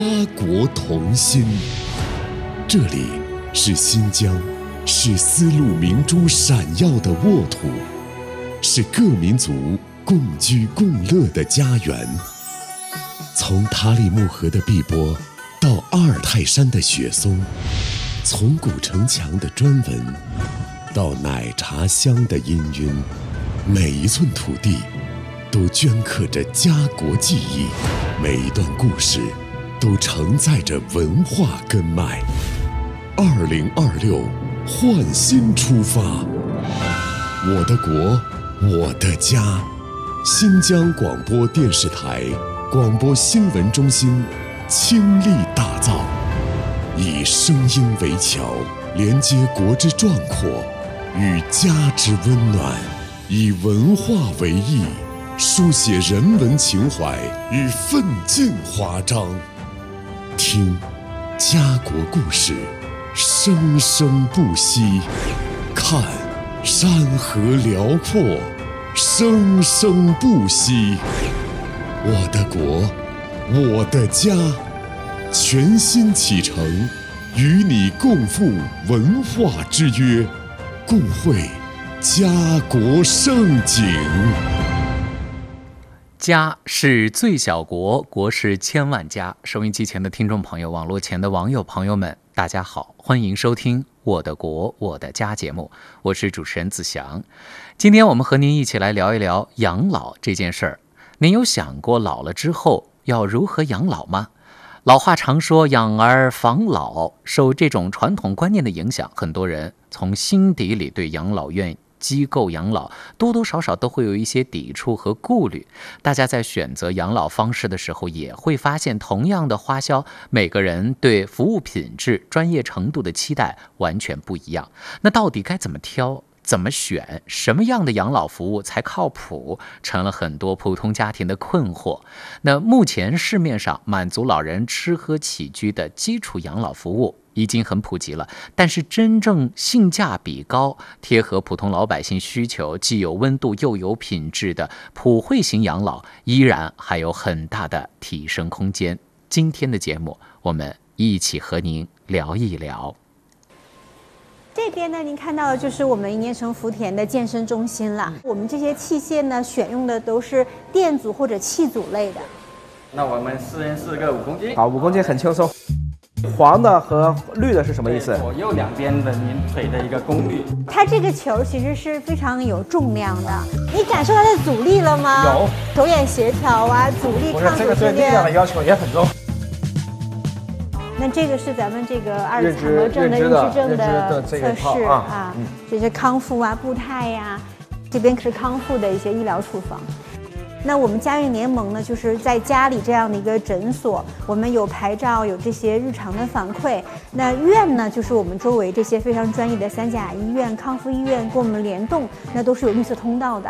家国同心。这里是新疆，是丝路明珠闪耀的沃土，是各民族共居共乐的家园。从塔里木河的碧波到阿尔泰山的雪松，从古城墙的砖纹到奶茶香的氤氲，每一寸土地都镌刻着家国记忆，每一段故事都承载着文化根脉。2026，焕新出发，我的国，我的家。新疆广播电视台广播新闻中心倾力打造，以声音为桥，连接国之壮阔与家之温暖，以文化为翼，书写人文情怀与奋进华章。听家国故事，生生不息；看山河辽阔，生生不息。我的国，我的家，全新启程，与你共赴文化之约，共绘家国盛景。 家是最小国，国是千万家。收音机前的听众朋友，网络前的网友朋友们，大家好，欢迎收听《我的国我的家》节目，我是主持人子祥。今天我们和您一起来聊一聊养老这件事儿。您有想过老了之后要如何养老吗？老话常说养儿防老，受这种传统观念的影响，很多人从心底里对养老院机构养老多多少少都会有一些抵触和顾虑。大家在选择养老方式的时候，也会发现同样的花销，每个人对服务品质、专业程度的期待完全不一样。那到底该怎么挑？怎么选？什么样的养老服务才靠谱？成了很多普通家庭的困惑。那目前市面上满足老人吃喝起居的基础养老服务已经很普及了，但是真正性价比高、贴合普通老百姓需求、既有温度又有品质的普惠型养老，依然还有很大的提升空间。今天的节目，我们一起和您聊一聊。 这边呢，您看到的就是我们银城福田的健身中心了。我们这些器械呢，选用的都是电阻或者气阻类的。 那我们4人4个5公斤。 好，5公斤很轻松。黄的和绿的是什么意思？ 左右两边的您腿的一个功率。 它这个球其实是非常有重量的，你感受它的阻力了吗？ 有。 手眼协调啊，阻力抗阻这个对力量的要求也很重。 那这个是咱们这个二次强迫症的认知症的测试啊，这些康复啊、步态呀，这边是康复的一些医疗处方。那我们家院联盟呢，就是在家里这样的一个诊所，我们有牌照，有这些日常的反馈。那院呢，就是我们周围这些非常专业的3甲医院、康复医院跟我们联动，那都是有绿色通道的。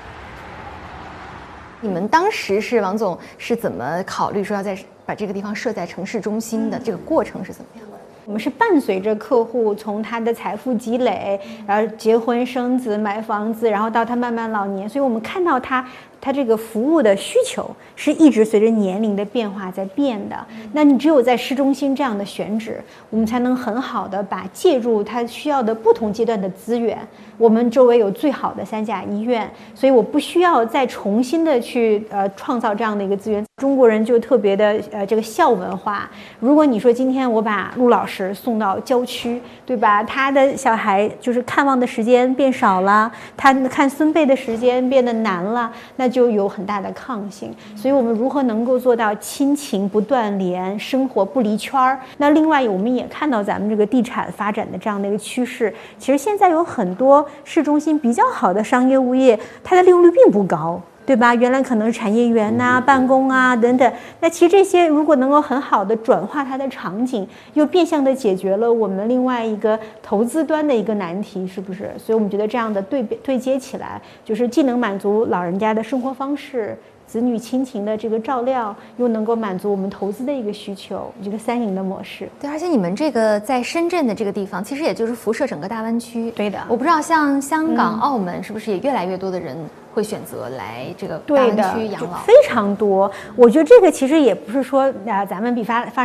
你们当时是王总是怎么考虑说要把这个地方设在城市中心的？这个过程是怎么样的？ 我们是伴随着客户从他的财富积累，然后结婚生子、买房子，然后到他慢慢老年，所以我们看到他这个服务的需求是一直随着年龄的变化在变的。那你只有在市中心这样的选址，我们才能很好的把介入他需要的不同阶段的资源。我们周围有最好的3甲医院，所以我不需要再重新的去创造这样的一个资源。中国人就特别的这个孝文化。如果你说今天我把陆老师送到郊区，对吧？他的小孩就是看望的时间变少了，他看孙辈的时间变得难了，那就有很大的抗性。所以我们如何能够做到亲情不断联，生活不离圈儿？那另外我们也看到咱们这个地产发展的这样的一个趋势，其实现在有很多市中心比较好的商业物业，它的利用率并不高，对吧？原来可能是产业园呐、办公啊等等，那其实这些如果能够很好的转化它的场景，又变相的解决了我们另外一个投资端的一个难题，是不是？所以我们觉得这样的对接起来，就是既能满足老人家的生活方式、子女亲情的这个照料，又能够满足我们投资的一个需求，这个3赢的模式。 对，而且你们这个在深圳的这个地方，其实也就是辐射整个大湾区。 对的。 我不知道像香港、澳门是不是也越来越多的人会选择来这个大湾区养老？ 非常多。我觉得这个其实也不是说咱们比发